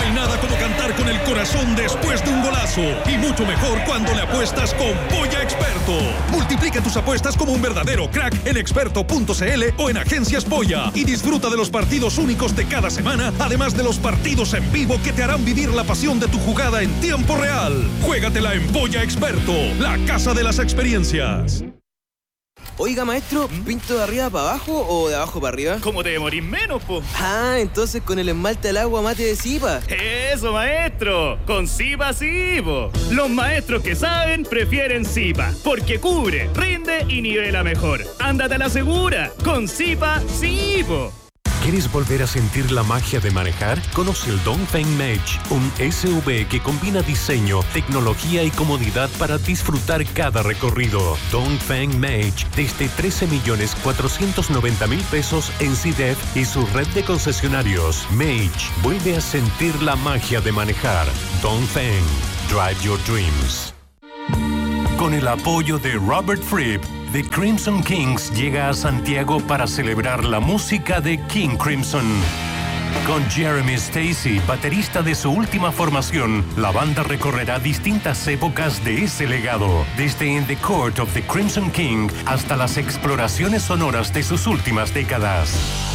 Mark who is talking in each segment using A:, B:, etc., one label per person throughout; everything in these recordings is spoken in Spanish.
A: hay nada como cantar con el corazón después de un golazo. Y mucho mejor cuando le apuestas con Polla Experto. Multiplica tus apuestas como un verdadero crack en experto.cl o en Agencias Polla. Y disfruta de los partidos únicos de cada semana, además de los partidos en vivo que te harán vivir la pasión de tu jugada en tiempo real. Juégatela en Polla Experto, la casa de las experiencias.
B: Oiga, maestro, ¿pinto de arriba para abajo o de abajo para arriba?
C: ¿Cómo te demorís menos, po?
B: Ah, entonces con el esmalte al agua mate de Zipa.
C: Eso, maestro, con Zipa sí, po. Los maestros que saben prefieren Zipa, porque cubre, rinde y nivela mejor. Ándate a la segura, con Zipa sí, po.
D: ¿Quieres volver a sentir la magia de manejar? Conoce el Dongfeng Mage, un SUV que combina diseño, tecnología y comodidad para disfrutar cada recorrido. Dongfeng Mage, desde 13.490.000 pesos en CIDEF y su red de concesionarios. Mage, vuelve a sentir la magia de manejar. Dongfeng, drive your dreams. Con el apoyo de Robert Fripp, The Crimson Kings llega a Santiago para celebrar la música de King Crimson. Con Jeremy Stacy, baterista de su última formación, la banda recorrerá distintas épocas de ese legado, desde In the Court of the Crimson King hasta las exploraciones sonoras de sus últimas décadas.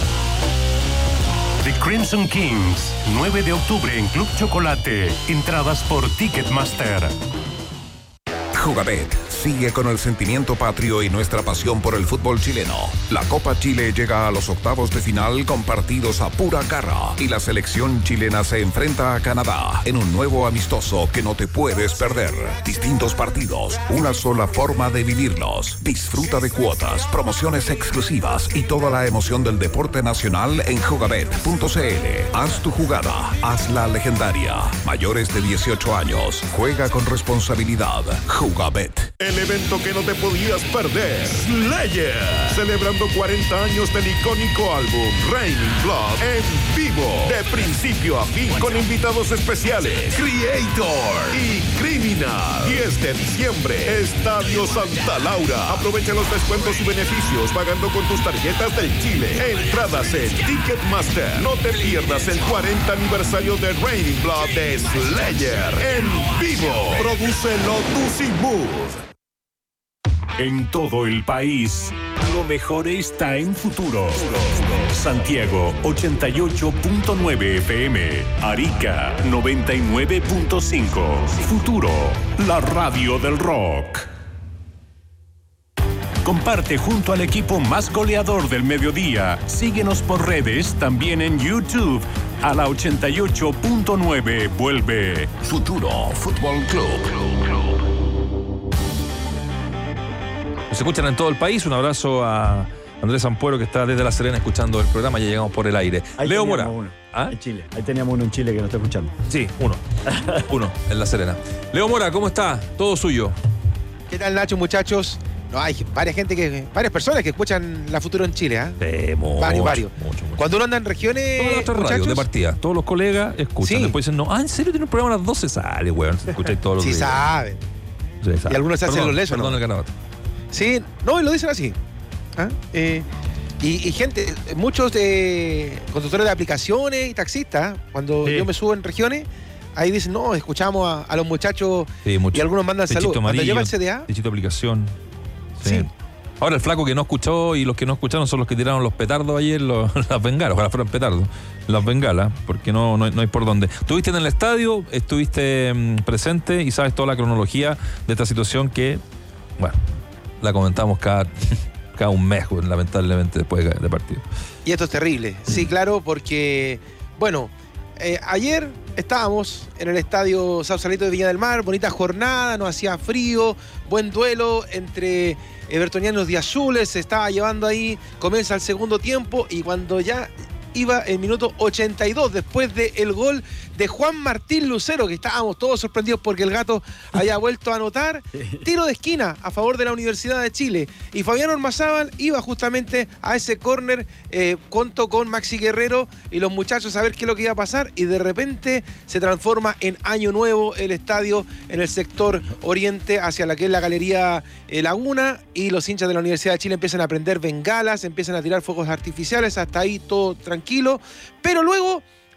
D: The Crimson Kings, 9 de octubre en Club Chocolate. Entradas por Ticketmaster.
E: Jugabet sigue con el sentimiento patrio y nuestra pasión por el fútbol chileno. La Copa Chile llega a los octavos de final con partidos a pura garra y la selección chilena se enfrenta a Canadá en un nuevo amistoso que no te puedes perder. Distintos partidos, una sola forma de vivirlos. Disfruta de cuotas, promociones exclusivas y toda la emoción del deporte nacional en jugabet.cl. Haz tu jugada, hazla legendaria. Mayores de 18 años, juega con responsabilidad. Jugabet.
F: El evento que no te podías perder. Slayer. Celebrando 40 años del icónico álbum Raining Blood en vivo. De principio a fin con invitados especiales. Creator y Criminal. 10 de diciembre. Estadio Santa Laura. Aprovecha los descuentos y beneficios pagando con tus tarjetas del Chile. Entradas en Ticketmaster. No te pierdas el 40 aniversario de Raining Blood de Slayer en vivo. Produce Lotus y Mood.
D: En todo el país, lo mejor está en Futuro. Santiago 88.9 FM, Arica 99.5. Futuro, la radio del rock. Comparte junto al equipo más goleador del mediodía. Síguenos por redes, también en YouTube. A la 88.9 vuelve
E: Futuro Fútbol Club.
G: Nos escuchan en todo el país. Un abrazo a Andrés Ampuero, que está desde La Serena escuchando el programa. Ya llegamos por el aire.
H: Ahí
G: Leo Mora.
H: Uno.
G: ¿Ah?
H: En Chile. Ahí teníamos uno en Chile que nos está escuchando.
G: Sí, uno. Uno en La Serena. Leo Mora, ¿cómo está? Todo suyo.
I: ¿Qué tal, Nacho, muchachos? No, hay varias personas que escuchan La Futuro en Chile, ¿eh? Varios.
G: Mucho.
I: Cuando uno anda en regiones,
G: todas las otras radios de partida, todos los colegas escuchan.
I: Sí.
G: Después dicen, no, ¿en serio tiene un programa a las 12? Sale, weón. Escucháis todos los días.
I: Sí saben. Y algunos se hacen los lesos, ¿no?
G: Perdón el garabato.
I: Sí, no, y lo dicen así. ¿Ah? Y gente, muchos conductores de aplicaciones y taxistas, cuando yo me subo en regiones, ahí dicen, no, escuchamos a los muchachos y algunos mandan saludos. Cuando lleva el CDA.
G: Techito aplicación. Sí. Ahora el flaco que no escuchó y los que no escucharon son los que tiraron los petardos ayer, las bengalas, ojalá fueran petardos, las bengalas, porque no hay por dónde. Estuviste en el estadio, estuviste presente y sabes toda la cronología de esta situación que, bueno, la comentamos cada un mes, lamentablemente, después de partido.
I: Y esto es terrible, sí, claro, porque, bueno, ayer estábamos en el estadio Sausalito de Viña del Mar, bonita jornada, no hacía frío, buen duelo entre evertonianos y azules, se estaba llevando ahí, comienza el segundo tiempo y cuando ya iba el minuto 82 después del gol de Juan Martín Lucero, que estábamos todos sorprendidos porque el gato había vuelto a anotar, tiro de esquina a favor de la Universidad de Chile, y Fabián Ormazábal iba justamente a ese córner, contó con Maxi Guerrero y los muchachos a ver qué es lo que iba a pasar, y de repente se transforma en año nuevo el estadio en el sector oriente hacia la que es la Galería Laguna, y los hinchas de la Universidad de Chile empiezan a prender bengalas, empiezan a tirar fuegos artificiales, hasta ahí todo tranquilo, pero luego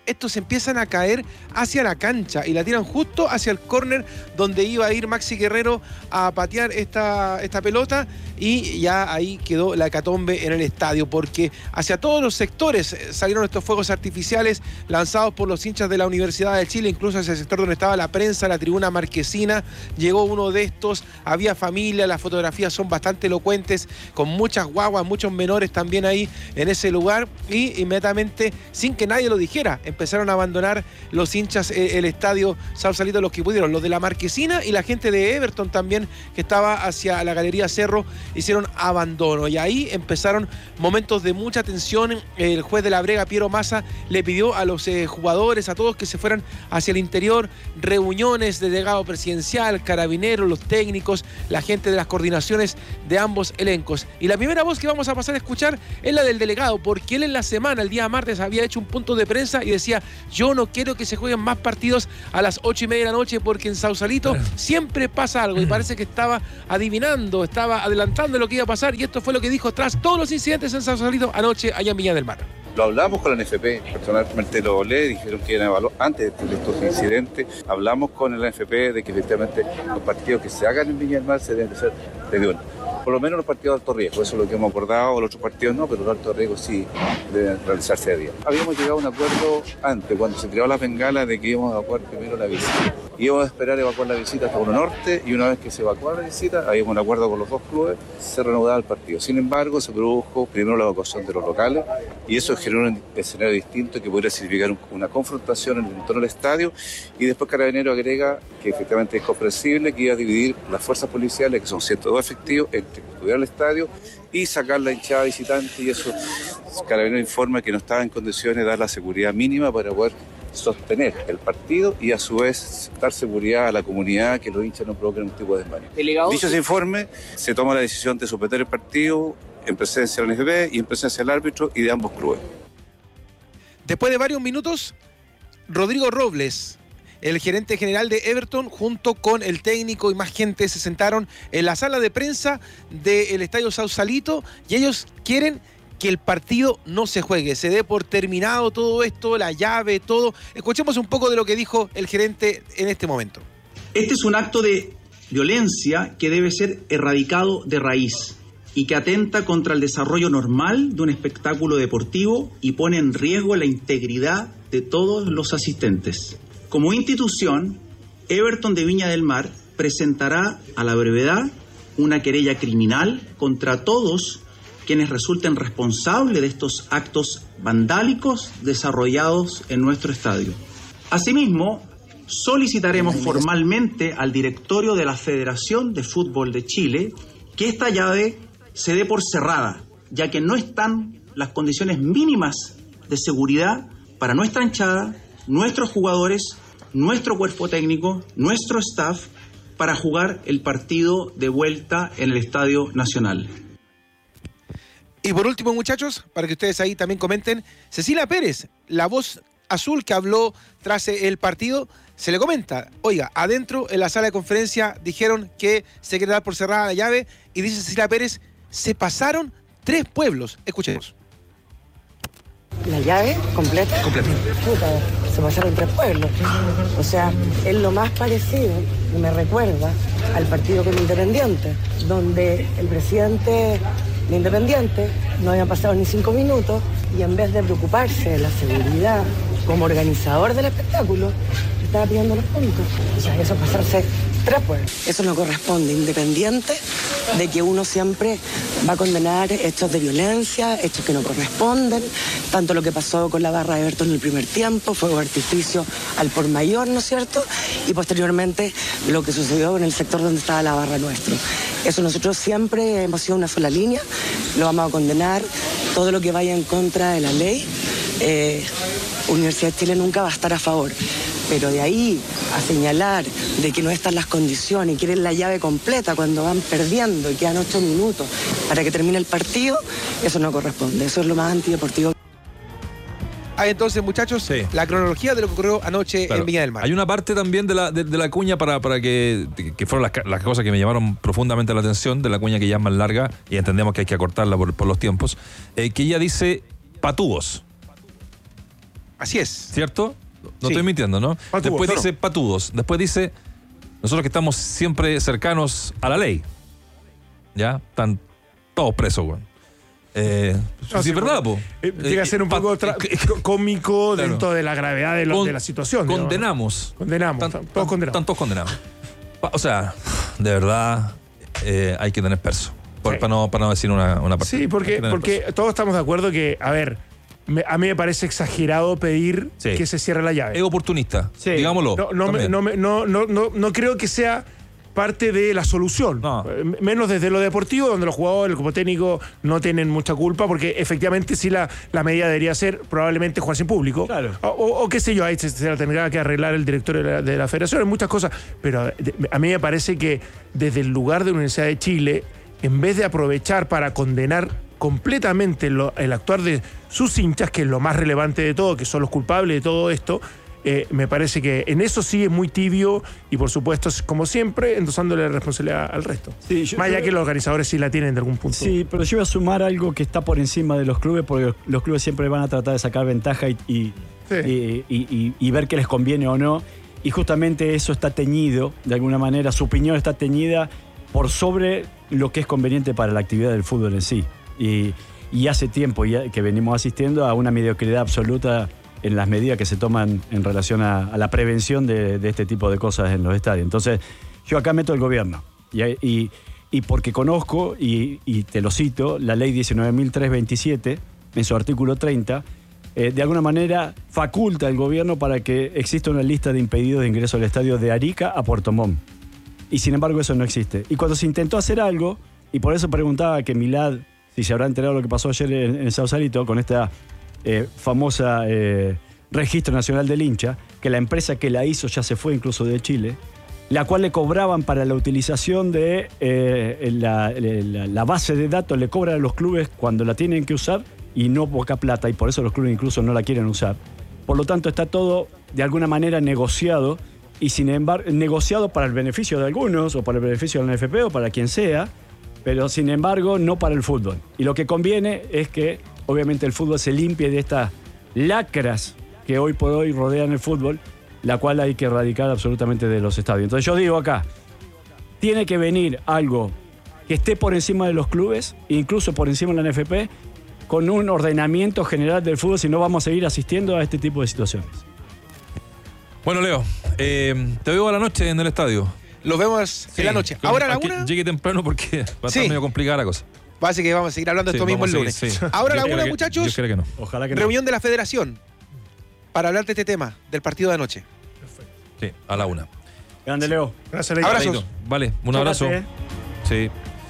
I: estos empiezan a caer hacia la cancha y la tiran justo hacia el córner donde iba a ir Maxi Guerrero a patear esta pelota, y ya ahí quedó la hecatombe en el estadio, porque hacia todos los sectores salieron estos fuegos artificiales lanzados por los hinchas de la Universidad de Chile, incluso hacia el sector donde estaba la prensa, la tribuna marquesina. Llegó uno de estos, había familia, las fotografías son bastante elocuentes, con muchas guaguas, muchos menores también ahí en ese lugar, y inmediatamente, sin que nadie lo dijera, empezaron a abandonar los hinchas el estadio Sausalito, los que pudieron, los de la marquesina y la gente de Everton también, que estaba hacia la Galería Cerro, hicieron abandono, y ahí empezaron momentos de mucha tensión. El juez de la Brega, Piero Massa, le pidió a los jugadores, a todos, que se fueran hacia el interior. Reuniones de delegado presidencial, carabineros, los técnicos, la gente de las coordinaciones de ambos elencos. Y la primera voz que vamos a pasar a escuchar es la del delegado, porque él en la semana, el día martes, había hecho un punto de prensa y decía: yo no quiero que se jueguen más partidos a las 8:30 de la noche, porque en Sausalito siempre pasa algo, y parece que estaba adivinando, estaba adelantando lo que iba a pasar, y esto fue lo que dijo tras todos los incidentes en Sausalito anoche allá en Viña del Mar.
J: Lo hablamos con la NFP, personalmente lo hablé, dijeron que iban a evaluar antes de estos incidentes. Hablamos con la NFP de que efectivamente los partidos que se hagan en Viña del Mar se deben de ser de Dios. Por lo menos los partidos de alto riesgo, eso es lo que hemos acordado, los otros partidos no, pero los alto riesgo sí deben realizarse a día. Habíamos llegado a un acuerdo antes, cuando se tiró la bengala, de que íbamos a evacuar primero la visita. Íbamos a esperar evacuar la visita hasta Uno Norte, y una vez que se evacuara la visita, habíamos un acuerdo con los dos clubes, se reanudaba el partido. Sin embargo, se produjo primero la evacuación de los locales, y eso generó un escenario distinto que podría significar una confrontación en el entorno del estadio, y después Carabineros agrega que efectivamente es comprensible que iba a dividir las fuerzas policiales, que son 102 efectivos, entre custodiar el estadio y sacar la hinchada visitante, y eso Carabineros informa que no estaba en condiciones de dar la seguridad mínima para poder sostener el partido y a su vez dar seguridad a la comunidad, que los hinchas no provoquen un tipo de desmayo. Dicho ese informe, se toma la decisión de suspender el partido en presencia del NFP y en presencia del árbitro y de ambos clubes.
I: Después de varios minutos, Rodrigo Robles, el gerente general de Everton, junto con el técnico y más gente, se sentaron en la sala de prensa del Estadio Sausalito, y ellos quieren que el partido no se juegue, se dé por terminado todo esto, la llave, todo. Escuchemos un poco de lo que dijo el gerente en este momento.
K: Este es un acto de violencia que debe ser erradicado de raíz y que atenta contra el desarrollo normal de un espectáculo deportivo y pone en riesgo la integridad de todos los asistentes. Como institución, Everton de Viña del Mar presentará a la brevedad una querella criminal contra todos quienes resulten responsables de estos actos vandálicos desarrollados en nuestro estadio. Asimismo, solicitaremos formalmente al directorio de la Federación de Fútbol de Chile que esta llave se dé por cerrada, ya que no están las condiciones mínimas de seguridad para nuestra hinchada, nuestros jugadores, nuestro cuerpo técnico, nuestro staff, para jugar el partido de vuelta en el Estadio Nacional.
I: Y por último, muchachos, para que ustedes ahí también comenten, Cecilia Pérez, la voz azul que habló tras el partido, se le comenta: oiga, adentro en la sala de conferencia dijeron que se quiere dar por cerrada la llave, y dice Cecilia Pérez: se pasaron 3 pueblos. Escuchemos.
L: ¿La llave completa? Completa. Puta, se pasaron 3 pueblos. O sea, es lo más parecido, y me recuerda al partido con Independiente, donde el presidente de Independiente no había pasado ni 5 minutos, y en vez de preocuparse de la seguridad como organizador del espectáculo, estaba pidiendo los puntos. O sea, eso es pasarse 3 pueblos. Eso no corresponde, independiente de que uno siempre va a condenar hechos de violencia, hechos que no corresponden, tanto lo que pasó con la barra de Everton en el primer tiempo, fuego de artificio al por mayor, ¿no es cierto? Y posteriormente lo que sucedió en el sector donde estaba la barra nuestro. Eso nosotros siempre hemos sido una sola línea, lo vamos a condenar, todo lo que vaya en contra de la ley. Universidad de Chile nunca va a estar a favor, pero de ahí a señalar de que no están las condiciones y quieren la llave completa cuando van perdiendo y quedan 8 minutos para que termine el partido, eso no corresponde, eso es lo más antideportivo.
I: Entonces, muchachos, sí, la cronología de lo que ocurrió anoche en Viña del Mar.
G: Hay una parte también de la cuña para que fueron las cosas que me llamaron profundamente la atención, de la cuña que ya es más larga y entendemos que hay que acortarla por los tiempos, que ella dice patúos.
I: Así es.
G: ¿Cierto? No
I: Sí.
G: estoy mintiendo, ¿no?
M: Patudos,
G: Después
M: claro.
G: dice patudos. Después dice nosotros que estamos siempre cercanos a la ley. ¿Ya? Están todos presos, güey.
M: No,
G: sí, es verdad, po.
M: Llega a ser un poco cómico
G: Claro.
M: dentro de la gravedad de la situación. digamos.
G: Condenamos.
M: Condenamos. Todos condenados.
G: Están todos condenados. O sea, de verdad, hay que tener perso.
M: Sí.
G: Para no decir una parte.
M: Sí, porque todos estamos de acuerdo que, a ver, a mí me parece exagerado pedir
G: Sí.
M: que se cierre la llave.
G: Es oportunista, digámoslo.
M: No creo que sea parte de la solución. Menos desde lo deportivo, donde los jugadores, el cuerpo técnico no tienen mucha culpa, porque efectivamente sí la medida debería ser probablemente jugar sin público.
H: Claro.
M: O qué sé yo, ahí se la tendrá que arreglar el director de la federación, en muchas cosas. Pero a mí me parece que desde el lugar de la Universidad de Chile, en vez de aprovechar para condenar completamente el actuar de sus hinchas, que es lo más relevante de todo, que son los culpables de todo esto, me parece que en eso sí es muy tibio y, por supuesto, como siempre, endosándole la responsabilidad al resto.
H: Sí,
M: más allá que los organizadores sí la tienen de algún punto.
H: Sí, pero yo voy a sumar algo que está por encima de los clubes, porque los clubes siempre van a tratar de sacar ventaja y ver qué les conviene o no. Y justamente eso está teñido, de alguna manera, su opinión está teñida por sobre lo que es conveniente para la actividad del fútbol en sí. Y hace tiempo ya que venimos asistiendo a una mediocridad absoluta en las medidas que se toman en relación a la prevención de este tipo de cosas en los estadios. Entonces, yo acá meto el gobierno. Y porque conozco, y te lo cito, la ley 19.327, en su artículo 30, de alguna manera faculta al gobierno para que exista una lista de impedidos de ingreso al estadio de Arica a Puerto Montt. Y sin embargo eso no existe. Y cuando se intentó hacer algo, y por eso preguntaba que Milad, si se habrá enterado de lo que pasó ayer en Sausalito, con esta famosa Registro Nacional del Hincha, que la empresa que la hizo ya se fue incluso de Chile, la cual le cobraban para la utilización de la base de datos, le cobran a los clubes cuando la tienen que usar y no poca plata, y por eso los clubes incluso no la quieren usar. Por lo tanto, está todo de alguna manera negociado, y sin embargo, negociado para el beneficio de algunos, o para el beneficio de la NFP, o para quien sea, pero sin embargo no para el fútbol. Y lo que conviene es que obviamente el fútbol se limpie de estas lacras que hoy por hoy rodean el fútbol, la cual hay que erradicar absolutamente de los estadios. Entonces yo digo acá, tiene que venir algo que esté por encima de los clubes, incluso por encima de la NFP, con un ordenamiento general del fútbol, si no vamos a seguir asistiendo a este tipo de situaciones.
G: Bueno, Leo, te veo a la noche en el estadio.
I: Los vemos en la noche. Ahora a la
G: aquí
I: una.
G: Llegué temprano porque va a estar
I: Sí.
G: medio complicada la cosa.
I: Parece que vamos a seguir hablando de
G: Sí,
I: esto mismo
G: vamos
I: el
G: a
I: lunes.
G: seguir, sí.
I: Ahora a la
G: Yo creo
I: una,
G: que-
I: muchachos.
G: Yo creo que no.
H: Ojalá que no.
I: Reunión de la federación para hablar de este tema, del partido de anoche.
G: Sí, a la una.
H: Grande, Leo.
M: Gracias, Ley.
I: Abrazos.
G: Vale, un
H: Chócate,
G: abrazo. Sí.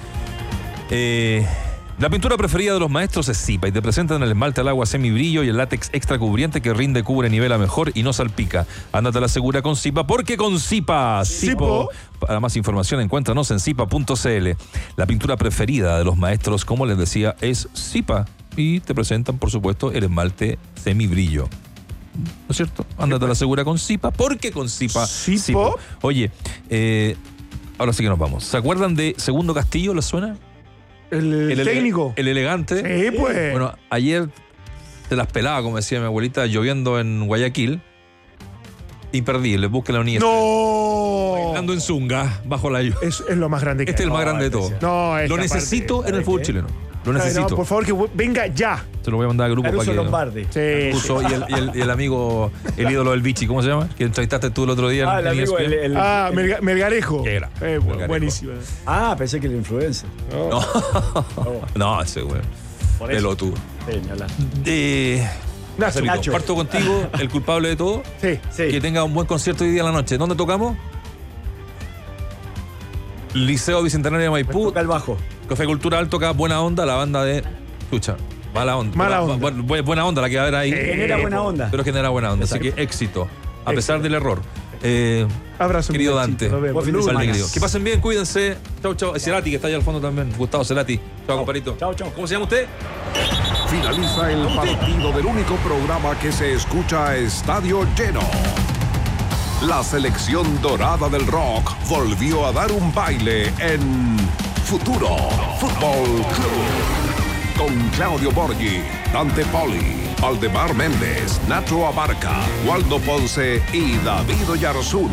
G: La pintura preferida de los maestros es Zipa y te presentan el esmalte al agua semibrillo y el látex extra cubriente que rinde, cubre, nivela mejor y no salpica. Ándate a la segura con Zipa, porque con Zipa.
M: Zipo.
G: Para más información encuéntranos en zipa.cl. La pintura preferida de los maestros, como les decía, es Zipa y te presentan, por supuesto, el esmalte semibrillo. ¿No es cierto? Ándate a la segura con Zipa, porque con Zipa.
M: Zipo.
G: Oye, ahora sí que nos vamos. ¿Se acuerdan de Segundo Castillo? ¿Les suena?
M: El técnico.
G: El elegante.
M: Sí, pues.
G: Bueno, ayer te las pelaba, como decía mi abuelita, lloviendo en Guayaquil. Imperdible, búsquenla en Instagram.
M: ¡No!
G: Bailando en Zunga, bajo la lluvia.
M: Es lo más grande que
G: Este es
M: hay.
G: el más grande de todos.
M: No,
G: Lo
M: esta
G: necesito
M: parte,
G: en el fútbol
M: ¿sabes
G: chileno. Lo
M: qué?
G: necesito.
M: No, por favor, que venga ya.
G: Se lo voy a mandar al grupo
H: Caruso
G: para que.
H: Lombardi.
M: Sí.
G: Puso, y el amigo, el ídolo del Vichy, ¿cómo se llama? Que entrevistaste tú el otro día.
H: Ah, el
G: en
H: amigo,
G: ESPN.
M: Melgarejo.
G: ¿Qué era? Melgarejo.
M: Buenísimo.
H: Pensé que era influencer.
G: No, ese güey.
H: Por eso.
G: Pelotudo.
H: Sí, ni hablar.
G: Nacho,
H: Nacho.
G: parto contigo, el culpable de todo.
M: Sí.
G: Que tenga un buen concierto hoy día en la noche. ¿Dónde tocamos? Liceo Bicentenario de Maipú.
H: Toca el bajo.
G: Café Cultural toca Buena Onda, la banda de. Escucha, mala onda.
M: Mala onda.
G: Buena onda la que va a haber ahí.
H: Genera buena onda.
G: Pero genera buena onda.
H: Exacto.
G: Así que éxito, a pesar del error.
M: Abrazo,
G: querido
M: muchachito.
G: Dante.
M: Nos vemos.
H: Buen fin de
M: Lunes.
H: semana.
G: Querido. Que pasen bien, cuídense. Chau, chau. Cerati, que está allá al fondo también. Gustavo Cerati. Chau, compadrito.
H: Chau, chau.
G: ¿Cómo se llama usted?
E: Finaliza el partido del único programa que se escucha a estadio lleno. La selección dorada del rock volvió a dar un baile en Futuro Fútbol Club. Con Claudio Borghi, Dante Poli, Valdemar Méndez, Nacho Abarca, Waldo Ponce y David Oyarzún.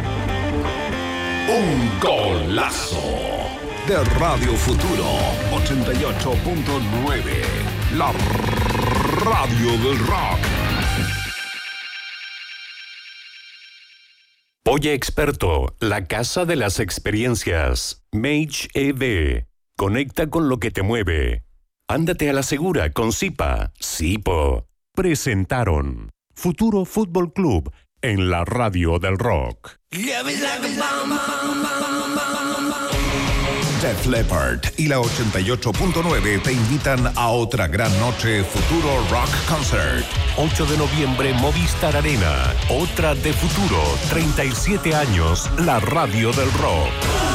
E: Un golazo de Radio Futuro 88.9, la radio del rock.
D: Polla Experto, la casa de las experiencias. Mage EV. Conecta con lo que te mueve. Ándate a la segura con Zipa. Zipo. Presentaron Futuro Fútbol Club en la radio del rock.
E: Def Leppard y la 88.9 te invitan a otra gran noche Futuro Rock Concert.
D: 8 de noviembre, Movistar Arena. Otra de Futuro. 37 años, la radio del rock.